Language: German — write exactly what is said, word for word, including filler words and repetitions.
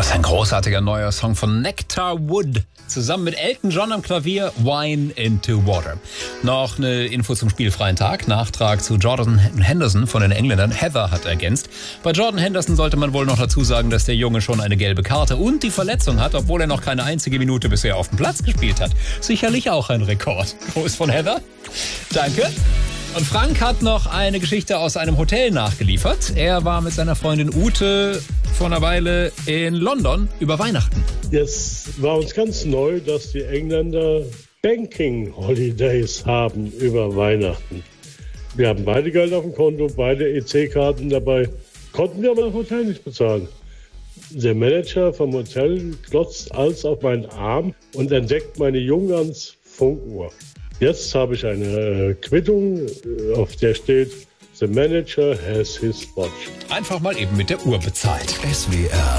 Was ein großartiger neuer Song von Nectar Wood. Zusammen mit Elton John am Klavier, Wine into Water. Noch eine Info zum spielfreien Tag. Nachtrag zu Jordan Henderson von den Engländern. Heather hat ergänzt. Bei Jordan Henderson sollte man wohl noch dazu sagen, dass der Junge schon eine gelbe Karte und die Verletzung hat, obwohl er noch keine einzige Minute bisher auf dem Platz gespielt hat. Sicherlich auch ein Rekord. Gruß von Heather. Danke. Und Frank hat noch eine Geschichte aus einem Hotel nachgeliefert. Er war mit seiner Freundin Ute vor einer Weile in London über Weihnachten. Jetzt war uns ganz neu, dass die Engländer Banking Holidays haben über Weihnachten. Wir haben beide Geld auf dem Konto, beide E C-Karten dabei, konnten wir aber das Hotel nicht bezahlen. Der Manager vom Hotel klotzt alles auf meinen Arm und entdeckt meine Junghans Funkuhr. Jetzt habe ich eine äh, Quittung, auf der steht, the manager has his watch. Einfach mal eben mit der Uhr bezahlt. S W R